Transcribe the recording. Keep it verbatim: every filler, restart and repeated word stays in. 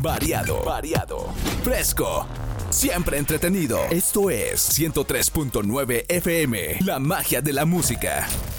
variado, variado, fresco, siempre entretenido. Esto es ciento tres punto nueve F M, la magia de la música.